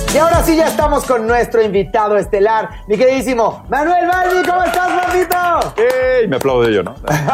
Y ahora sí ya estamos con nuestro invitado estelar, mi queridísimo Manuel Balbi. ¿Cómo estás, Maldito? ¡Ey! Me aplaudo yo, ¿no?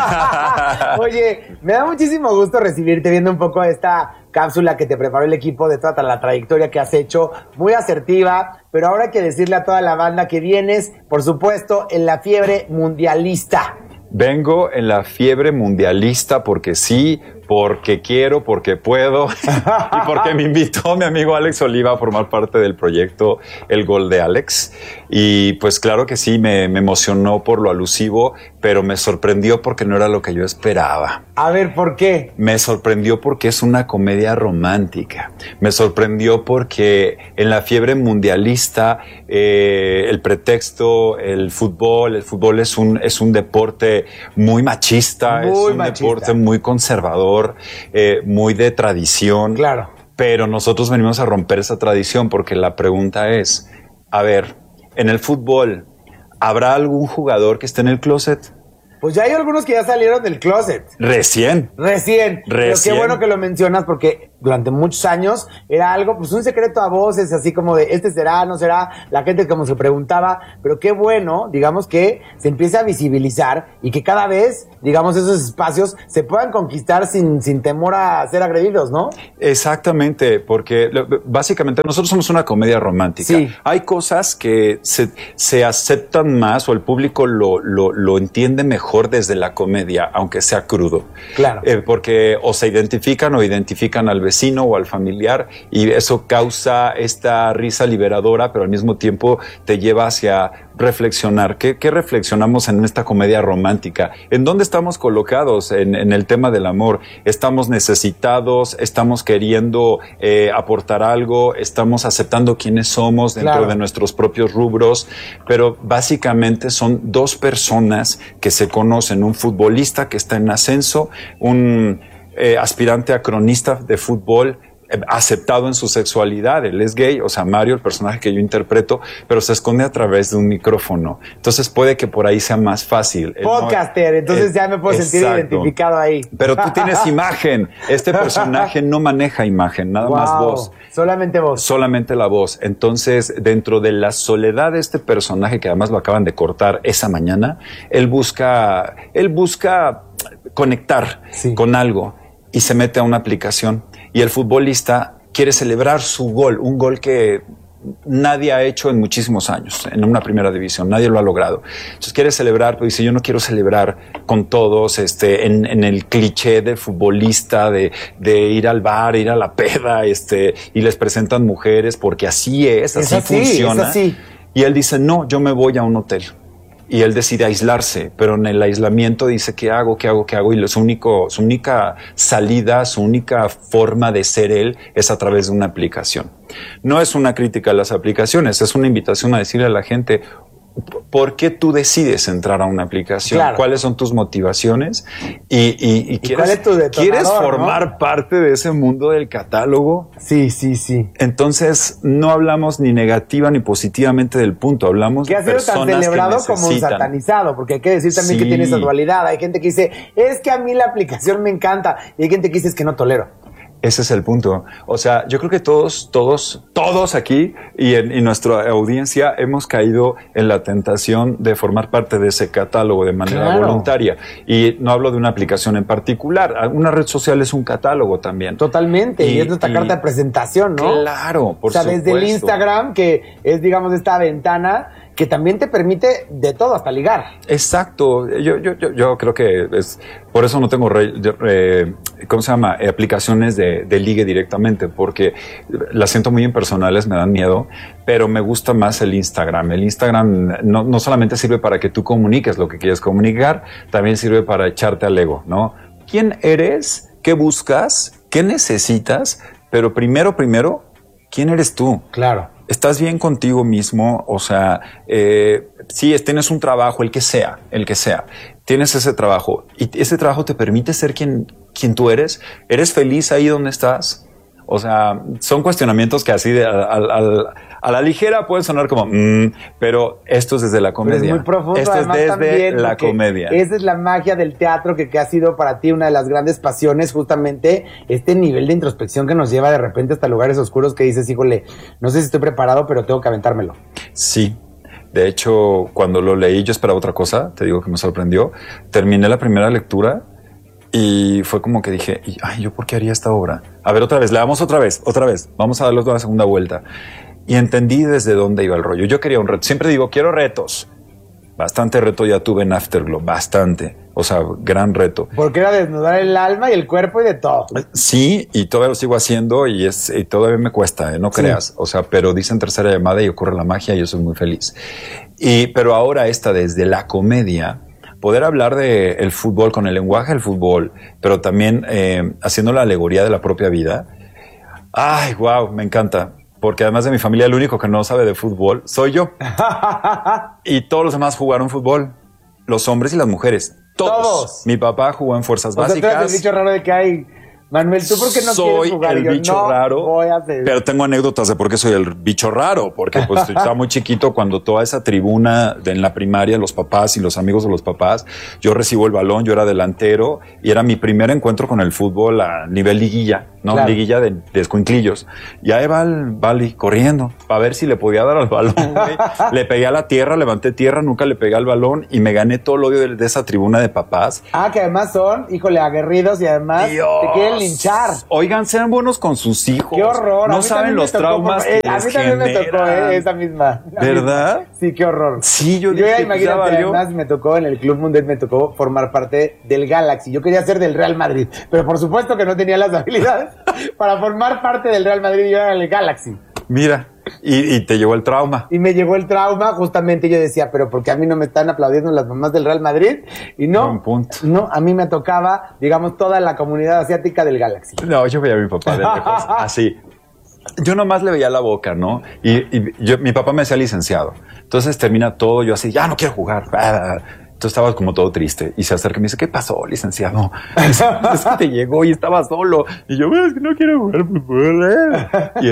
Oye, me da muchísimo gusto recibirte viendo un poco esta cápsula que te preparó el equipo de toda la trayectoria que has hecho, muy asertiva, pero ahora hay que decirle a toda la banda que vienes, por supuesto, en la fiebre mundialista. Vengo en la fiebre mundialista porque sí, porque quiero, porque puedo y porque me invitó mi amigo Alex Oliva a formar parte del proyecto El Gol de Alex. Y pues claro que sí, me emocionó por lo alusivo, pero me sorprendió porque no era lo que yo esperaba. A ver, ¿por qué? Me sorprendió porque es una comedia romántica. Me sorprendió porque en la fiebre mundialista el pretexto, el fútbol es un deporte muy machista, deporte muy conservador, muy de tradición. Claro. Pero nosotros venimos a romper esa tradición porque la pregunta es, a ver, en el fútbol, ¿habrá algún jugador que esté en el closet? Pues ya hay algunos que ya salieron del closet. Recién. Pero qué bueno que lo mencionas porque durante muchos años era algo, pues un secreto a voces, así como de este será, no será, la gente como se preguntaba, pero qué bueno, digamos, que se empiece a visibilizar y que cada vez, digamos, esos espacios se puedan conquistar sin temor a ser agredidos, ¿no? Exactamente, porque básicamente nosotros somos una comedia romántica. Sí. Hay cosas que se aceptan más o el público lo entiende mejor desde la comedia, aunque sea crudo. Claro. Porque o se identifican al vecino o al familiar y eso causa esta risa liberadora, pero al mismo tiempo te lleva hacia reflexionar. ¿Qué reflexionamos en esta comedia romántica? ¿En dónde estamos colocados en el tema del amor? ¿Estamos necesitados? ¿Estamos queriendo aportar algo? ¿Estamos aceptando quiénes somos dentro de nuestros propios rubros? Pero básicamente son dos personas que se conocen, un futbolista que está en ascenso, un aspirante a cronista de fútbol, aceptado en su sexualidad, él es gay, o sea, Mario, el personaje que yo interpreto, pero se esconde a través de un micrófono. Entonces puede que por ahí sea más fácil. Podcaster, entonces ya me puedo sentir identificado ahí. Pero tú tienes imagen. Este personaje no maneja imagen, nada más voz. Solamente voz. Solamente la voz. Entonces, dentro de la soledad de este personaje, que además lo acaban de cortar esa mañana, él busca conectar con algo y se mete a una aplicación. Y el futbolista quiere celebrar su gol, un gol que nadie ha hecho en muchísimos años, en una primera división, nadie lo ha logrado. Entonces quiere celebrar, pero dice, yo no quiero celebrar con todos, en el cliché de futbolista, de ir al bar, ir a la peda, y les presentan mujeres, porque así así funciona. Es así. Y él dice, no, yo me voy a un hotel. Y él decide aislarse, pero en el aislamiento dice, ¿qué hago? Y su única salida, su única forma de ser él es a través de una aplicación. No es una crítica a las aplicaciones, es una invitación a decirle a la gente, ¿por qué tú decides entrar a una aplicación? Claro. ¿Cuáles son tus motivaciones? Y ¿cuál es tu detonador, ¿quieres formar parte de ese mundo del catálogo? Sí. Entonces, no hablamos ni negativa ni positivamente del punto, hablamos de personas que ha sido tan celebrado como satanizado, porque hay que decir también que tiene esa dualidad. Hay gente que dice, es que a mí la aplicación me encanta, y hay gente que dice, es que no tolero. Ese es el punto. O sea, yo creo que todos aquí y nuestra audiencia hemos caído en la tentación de formar parte de ese catálogo de manera voluntaria. Y no hablo de una aplicación en particular. Una red social es un catálogo también. Totalmente. Y es nuestra carta de presentación, ¿no? Claro, por supuesto. Desde el Instagram, que es, digamos, esta ventana que también te permite de todo, hasta ligar. Exacto. Yo creo que por eso no tengo aplicaciones de ligue directamente, porque las siento muy impersonales, me dan miedo, pero me gusta más el Instagram. El Instagram no solamente sirve para que tú comuniques lo que quieres comunicar, también sirve para echarte al ego, ¿no? ¿Quién eres? ¿Qué buscas? ¿Qué necesitas? Pero primero, ¿quién eres tú? Claro. ¿Estás bien contigo mismo? O sea, sí, tienes un trabajo, el que sea, tienes ese trabajo y ese trabajo te permite ser quien tú eres. ¿Eres feliz ahí donde estás? O sea, son cuestionamientos que así A la ligera puede sonar como, pero esto es desde la comedia. Pero es muy profundo. Esto es desde la comedia. Esa es la magia del teatro que ha sido para ti una de las grandes pasiones, justamente este nivel de introspección que nos lleva de repente hasta lugares oscuros que dices, híjole, no sé si estoy preparado, pero tengo que aventármelo. Sí. De hecho, cuando lo leí yo esperaba otra cosa, te digo que me sorprendió. Terminé la primera lectura y fue como que dije, ay, ¿yo por qué haría esta obra? A ver, otra vez, leamos otra vez. Vamos a darle otra segunda vuelta. Y entendí desde dónde iba el rollo. Yo quería un reto. Siempre digo, quiero retos. Bastante reto ya tuve en Afterglow, bastante. O sea, gran reto. Porque era desnudar el alma y el cuerpo y de todo. Sí, y todavía lo sigo haciendo y todavía me cuesta, no creas. O sea, pero dicen tercera llamada y ocurre la magia y yo soy muy feliz. Pero ahora desde la comedia, poder hablar de el fútbol con el lenguaje del fútbol, pero también haciendo la alegoría de la propia vida. Ay, wow, me encanta. Porque además de mi familia, el único que no sabe de fútbol soy yo. Y todos los demás jugaron fútbol. Los hombres y las mujeres. Todos. Mi papá jugó en fuerzas básicas. Tú eres el bicho raro de que hay... Manuel, ¿tú por qué no quieres jugar? Soy el bicho raro, pero tengo anécdotas de por qué soy el bicho raro, porque pues estaba muy chiquito cuando toda esa tribuna en la primaria, los papás y los amigos de los papás, yo recibo el balón, yo era delantero y era mi primer encuentro con el fútbol a nivel liguilla, ¿no? Claro. Liguilla de escuinclillos. Y ahí va el Bali corriendo para ver si le podía dar al balón, güey. Le pegué a la tierra, levanté tierra, nunca le pegué al balón y me gané todo el odio de esa tribuna de papás. Que además son, híjole, aguerridos y además Dios. te quieren linchar. Oigan, sean buenos con sus hijos. Qué horror. No saben los traumas que a mí también me tocó esa misma. ¿Verdad? Sí, qué horror. Sí, yo ya imagínate, además me tocó en el Club Mundet, me tocó formar parte del Galaxy. Yo quería ser del Real Madrid, pero por supuesto que no tenía las habilidades para formar parte del Real Madrid y yo era el Galaxy. Mira, y te llegó el trauma. Y me llegó el trauma, justamente yo decía, pero ¿por qué a mí no me están aplaudiendo las mamás del Real Madrid? Y no, a mí me tocaba, digamos, toda la comunidad asiática del Galaxy. No, yo veía a mi papá de lejos, así. Yo nomás le veía la boca, ¿no? Mi papá me decía licenciado. Entonces termina todo, yo así, ya no quiero jugar. Entonces estaba como todo triste y se acerca y me dice, ¿qué pasó, licenciado? Es que te llegó y estaba solo. Y yo, es que no quiero jugar fútbol.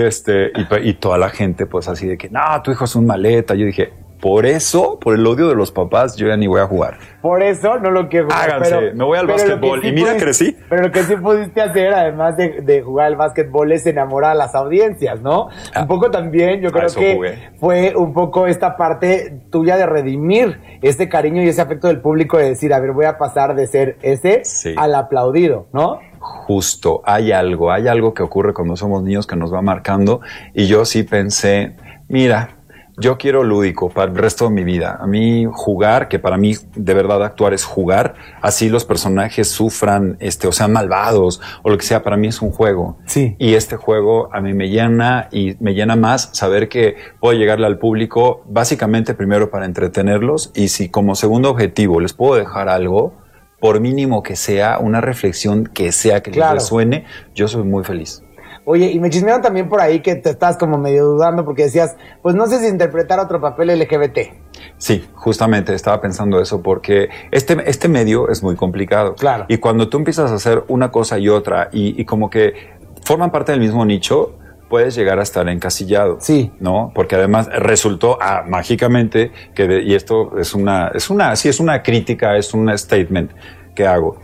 Y toda la gente pues así de que, no, tu hijo es un maleta. Yo dije, por eso, por el odio de los papás, yo ya ni voy a jugar. Por eso no lo quiero jugar. Háganse, me voy al básquetbol. Sí, y mira, crecí. Pero lo que sí pudiste hacer, además de jugar al básquetbol, es enamorar a las audiencias, ¿no? Un poco también, yo creo que fue un poco esta parte tuya de redimir este cariño y ese afecto del público de decir, a ver, voy a pasar de ser ese al aplaudido, ¿no? Justo, hay algo que ocurre cuando somos niños que nos va marcando. Y yo sí pensé, mira, yo quiero lúdico para el resto de mi vida. A mí jugar, que para mí de verdad actuar es jugar, así los personajes sufran, o sean malvados o lo que sea, para mí es un juego. Sí. Y este juego a mí me llena y me llena más saber que puedo llegarle al público básicamente primero para entretenerlos y si como segundo objetivo les puedo dejar algo, por mínimo que sea, una reflexión que sea que les resuene, yo soy muy feliz. Oye, y me chismearon también por ahí que te estás como medio dudando porque decías, pues no sé si interpretar otro papel LGBT. Sí, justamente estaba pensando eso porque este medio es muy complicado. Claro. Y cuando tú empiezas a hacer una cosa y otra y como que forman parte del mismo nicho, puedes llegar a estar encasillado. Sí. ¿No? Porque además resultó mágicamente y esto es una crítica, es un statement que hago.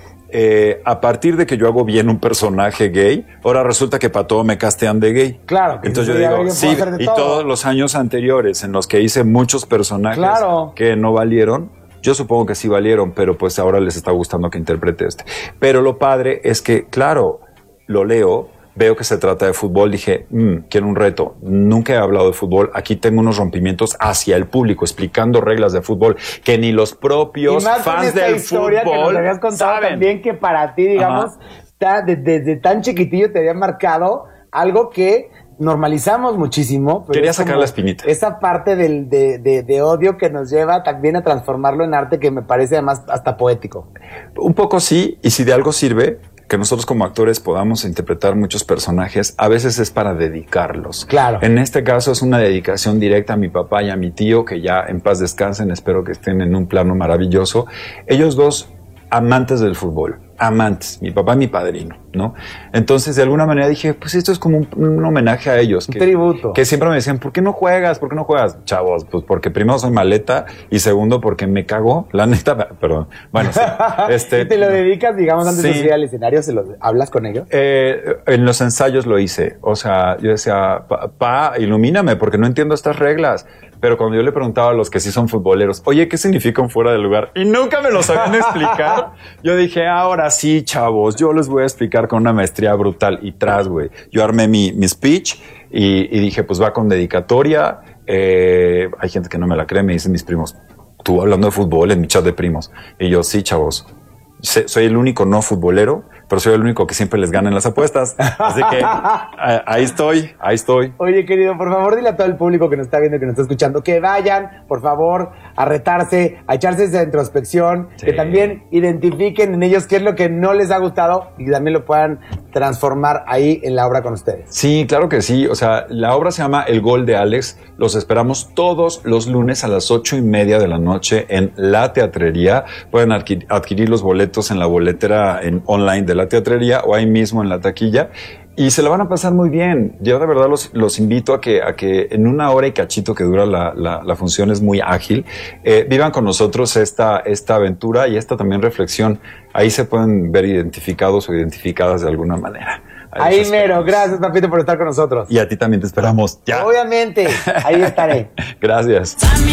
A partir de que yo hago bien un personaje gay, ahora resulta que para todo me castean de gay. Claro. Entonces yo digo, sí, y todos los años anteriores en los que hice muchos personajes que no valieron, yo supongo que sí valieron, pero pues ahora les está gustando que interprete este. Pero lo padre es que, claro, lo leo, veo que se trata de fútbol, dije, quiero un reto. Nunca he hablado de fútbol. Aquí tengo unos rompimientos hacia el público, explicando reglas de fútbol que ni los propios fans del fútbol que nos habías contado saben. También que para ti, digamos, desde tan chiquitillo te había marcado algo que normalizamos muchísimo. Pero quería sacar la espinita. Esa parte de odio que nos lleva también a transformarlo en arte que me parece además hasta poético. Un poco sí, y si de algo sirve que nosotros como actores podamos interpretar muchos personajes, a veces es para dedicarlos. Claro. En este caso es una dedicación directa a mi papá y a mi tío, que ya en paz descansen, espero que estén en un plano maravilloso. Ellos dos, amantes del fútbol. amantes, mi papá y mi padrino, ¿no? Entonces, de alguna manera dije, pues esto es como un homenaje a ellos. Un tributo. Que siempre me decían, ¿por qué no juegas? ¿Por qué no juegas? Chavos, pues porque primero soy maleta y segundo porque me cagó, la neta, perdón. Bueno, sí. ¿Y te lo dedicas, digamos, antes de subir al escenario? ¿Hablas con ellos? En los ensayos lo hice. O sea, yo decía, pa, ilumíname porque no entiendo estas reglas. Pero cuando yo le preguntaba a los que sí son futboleros, oye, ¿qué significa un fuera de lugar? Y nunca me lo sabían explicar. Yo dije, ahora sí, chavos, yo les voy a explicar con una maestría brutal. Y güey, yo armé mi speech y dije, pues va con dedicatoria. Hay gente que no me la cree, me dicen mis primos, tú hablando de fútbol en mi chat de primos. Y yo, sí, chavos, soy el único no futbolero, pero soy el único que siempre les gana en las apuestas. Así que ahí estoy. Oye, querido, por favor, dile a todo el público que nos está viendo y que nos está escuchando que vayan, por favor, a retarse, a echarse esa introspección, que también identifiquen en ellos qué es lo que no les ha gustado y también lo puedan transformar ahí en la obra con ustedes. Sí, claro que sí. O sea, la obra se llama El Gol de Alex. Los esperamos todos los lunes a las 8:30 de la noche en La Teatrería. Pueden adquirir los boletos en la boletera online de La Teatrería o ahí mismo en la taquilla. Y se la van a pasar muy bien. Yo de verdad los invito a que en 1 hora y cachito que dura la función, es muy ágil, vivan con nosotros esta aventura y esta también reflexión. Ahí se pueden ver identificados o identificadas de alguna manera. Ahí mero. Gracias, papito, por estar con nosotros. Y a ti también te esperamos. Ya. Obviamente. Ahí estaré. Gracias.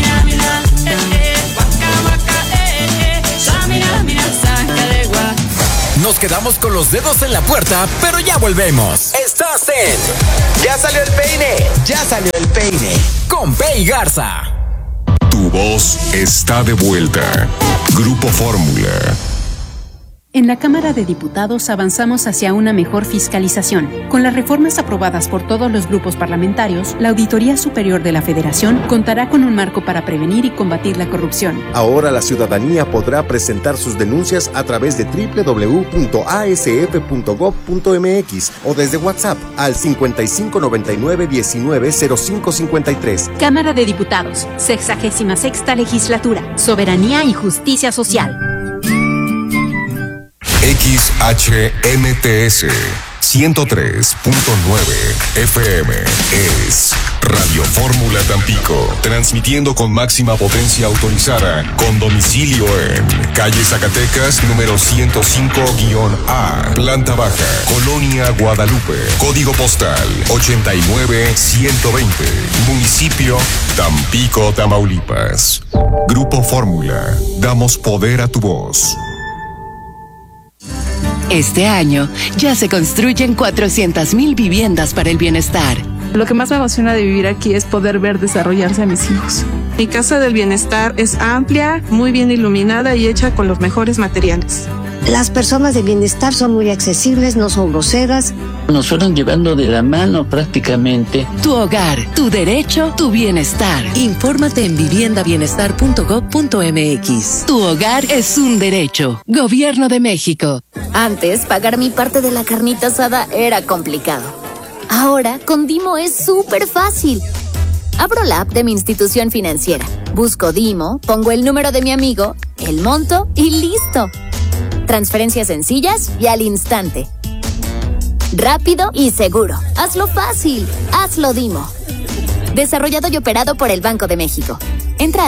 Nos quedamos con los dedos en la puerta, pero ya volvemos. Estás en Ya salió el peine. Ya salió el peine. Con Pei Garza. Tu voz está de vuelta. Grupo Fórmula. En la Cámara de Diputados avanzamos hacia una mejor fiscalización. Con las reformas aprobadas por todos los grupos parlamentarios, la Auditoría Superior de la Federación contará con un marco para prevenir y combatir la corrupción. Ahora la ciudadanía podrá presentar sus denuncias a través de www.asf.gov.mx o desde WhatsApp al 5599-190553. Cámara de Diputados, 66ª Legislatura, Soberanía y Justicia Social. XHMTS 103.9 FM es Radio Fórmula Tampico, transmitiendo con máxima potencia autorizada, con domicilio en calle Zacatecas, número 105-A, planta baja, Colonia Guadalupe, código postal 89120, municipio Tampico, Tamaulipas. Grupo Fórmula, damos poder a tu voz. Este año ya se construyen 400,000 viviendas para el bienestar. Lo que más me emociona de vivir aquí es poder ver desarrollarse a mis hijos. Mi casa del bienestar es amplia, muy bien iluminada y hecha con los mejores materiales. Las personas de bienestar son muy accesibles, no son groseras. Nos fueron llevando de la mano prácticamente. Tu hogar, tu derecho, tu bienestar. Infórmate en viviendabienestar.gov.mx. Tu hogar es un derecho. Gobierno de México. Antes, pagar mi parte de la carnita asada era complicado. Ahora, con Dimo es súper fácil. Abro la app de mi institución financiera, busco Dimo, pongo el número de mi amigo, el monto y listo. Transferencias sencillas y al instante. Rápido y seguro. Hazlo fácil. Hazlo Dimo. Desarrollado y operado por el Banco de México. Entra a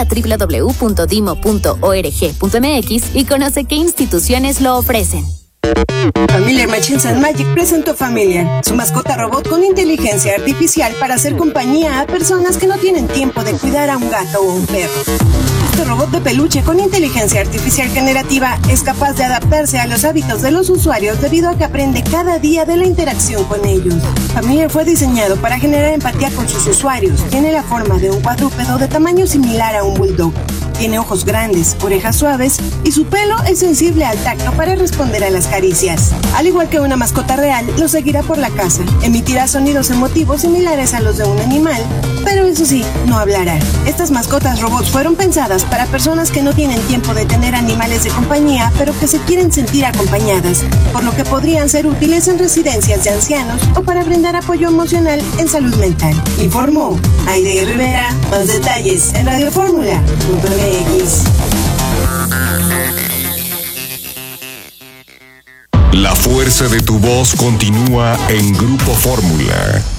www.dimo.org.mx y conoce qué instituciones lo ofrecen. Familiar Machines and Magic presentó Familiar, su mascota robot con inteligencia artificial para hacer compañía a personas que no tienen tiempo de cuidar a un gato o un perro. Este robot de peluche con inteligencia artificial generativa es capaz de adaptarse a los hábitos de los usuarios debido a que aprende cada día de la interacción con ellos. Familiar fue diseñado para generar empatía con sus usuarios. Tiene la forma de un cuadrúpedo de tamaño similar a un bulldog. Tiene ojos grandes, orejas suaves y su pelo es sensible al tacto para responder a las caricias. Al igual que una mascota real, lo seguirá por la casa. Emitirá sonidos emotivos similares a los de un animal, pero eso sí, no hablará. Estas mascotas robots fueron pensadas para personas que no tienen tiempo de tener animales de compañía, pero que se quieren sentir acompañadas, por lo que podrían ser útiles en residencias de ancianos o para brindar apoyo emocional en salud mental. Informó Aide Rivera. Más detalles en radioformula.mx. La fuerza de tu voz continúa en Grupo Fórmula.